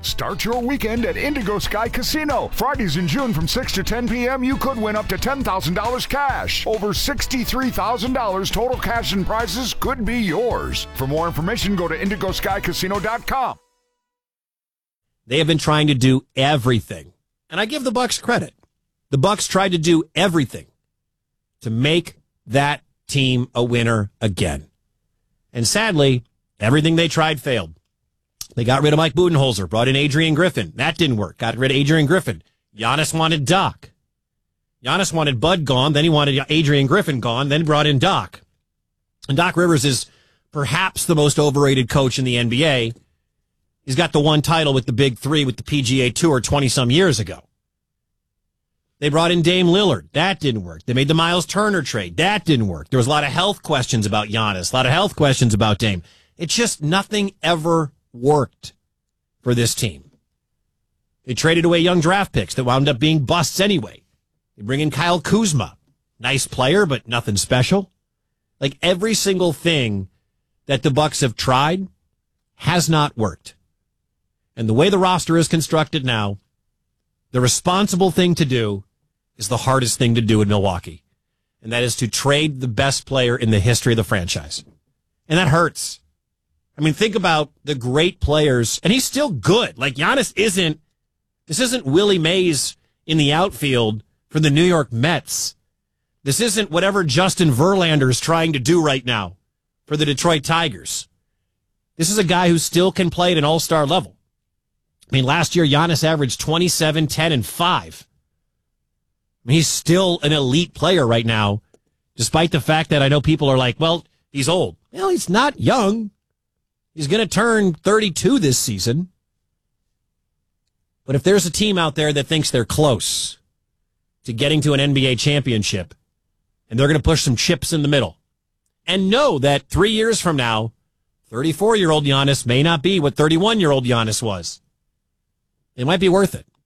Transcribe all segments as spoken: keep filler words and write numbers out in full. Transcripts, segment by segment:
Start your weekend at Indigo Sky Casino. Fridays in June from six to ten p.m. you could win up to ten thousand dollars cash. Over sixty-three thousand dollars total cash and prizes could be yours. For more information, go to indigo sky casino dot com. They have been trying to do everything, and I give the Bucks credit. The Bucks tried to do everything to make that team a winner again. And sadly, everything they tried failed. They got rid of Mike Budenholzer, brought in Adrian Griffin. That didn't work. Got rid of Adrian Griffin. Giannis wanted Doc. Giannis wanted Bud gone, then he wanted Adrian Griffin gone, then brought in Doc. And Doc Rivers is perhaps the most overrated coach in the N B A. He's got the one title with the Big Three with the P G A Tour twenty-some years ago. They brought in Dame Lillard. That didn't work. They made the Miles Turner trade. That didn't work. There was a lot of health questions about Giannis, a lot of health questions about Dame. It's just nothing ever worked for this team. They traded away young draft picks that wound up being busts anyway. They bring in Kyle Kuzma. Nice player, but nothing special. Like every single thing that the Bucks have tried has not worked. And the way the roster is constructed now, the responsible thing to do is the hardest thing to do in Milwaukee. And that is to trade the best player in the history of the franchise. And that hurts. I mean, think about the great players, and he's still good. Like, Giannis isn't, this isn't Willie Mays in the outfield for the New York Mets. This isn't whatever Justin Verlander is trying to do right now for the Detroit Tigers. This is a guy who still can play at an all-star level. I mean, last year, Giannis averaged twenty-seven, ten, and five. I mean, he's still an elite player right now, despite the fact that I know people are like, well, he's old. Well, he's not young. He's going to turn thirty-two this season. But if there's a team out there that thinks they're close to getting to an N B A championship, and they're going to push some chips in the middle, and know that three years from now, thirty-four-year-old Giannis may not be what thirty-one-year-old Giannis was, it might be worth it.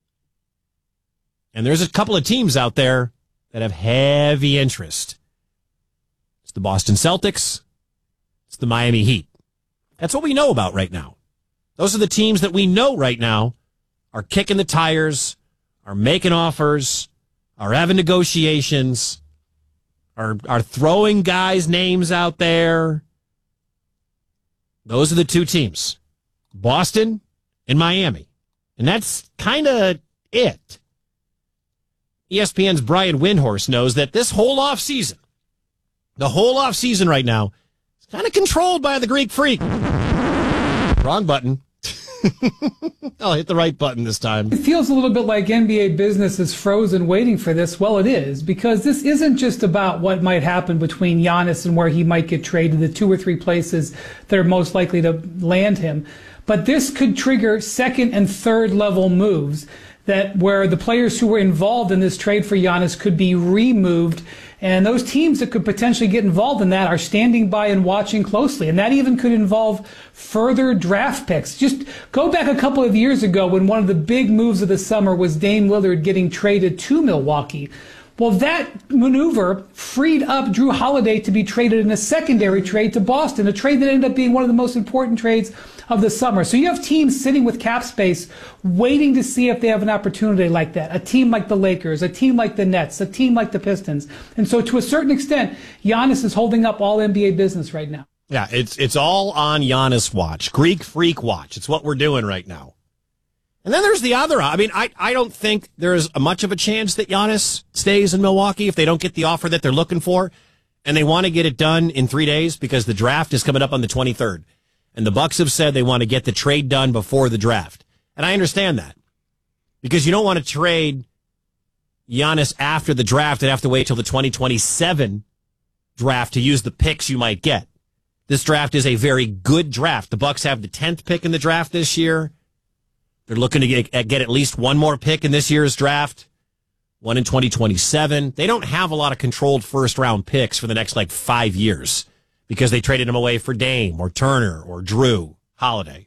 And there's a couple of teams out there that have heavy interest. It's the Boston Celtics. It's the Miami Heat. That's what we know about right now. Those are the teams that we know right now are kicking the tires, are making offers, are having negotiations, are, are throwing guys' names out there. Those are the two teams, Boston and Miami. And that's kind of it. E S P N's Brian Windhorst knows that this whole offseason, the whole offseason right now, is kind of controlled by the Greek Freak. Wrong button. I'll hit the right button this time. It feels a little bit like N B A business is frozen waiting for this. Well, it is, because this isn't just about what might happen between Giannis and where he might get traded, the two or three places that are most likely to land him. But this could trigger second and third level moves that where the players who were involved in this trade for Giannis could be removed. And those teams that could potentially get involved in that are standing by and watching closely. And that even could involve further draft picks. Just go back a couple of years ago when one of the big moves of the summer was Dame Lillard getting traded to Milwaukee. Well, that maneuver freed up Drew Holiday to be traded in a secondary trade to Boston, a trade that ended up being one of the most important trades of the summer. So you have teams sitting with cap space waiting to see if they have an opportunity like that. A team like the Lakers, a team like the Nets, a team like the Pistons. And so to a certain extent, Giannis is holding up all N B A business right now. Yeah, it's it's all on Giannis watch. Greek Freak watch. It's what we're doing right now. And then there's the other. I mean, I, I don't think there's a much of a chance that Giannis stays in Milwaukee if they don't get the offer that they're looking for. And they want to get it done in three days because the draft is coming up on the twenty-third. And the Bucks have said they want to get the trade done before the draft. And I understand that. Because you don't want to trade Giannis after the draft and have to wait till the twenty twenty-seven draft to use the picks you might get. This draft is a very good draft. The Bucks have the tenth pick in the draft this year. They're looking to get, get at least one more pick in this year's draft, one in twenty twenty-seven. They don't have a lot of controlled first-round picks for the next, like, five years because they traded them away for Dame or Turner or Drew Holiday.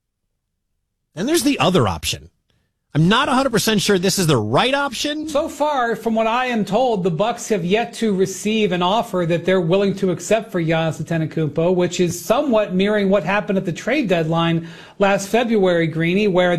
And there's the other option. I'm not one hundred percent sure this is the right option. So far, from what I am told, the Bucks have yet to receive an offer that they're willing to accept for Giannis Antetokounmpo, which is somewhat mirroring what happened at the trade deadline last February, Greeny, where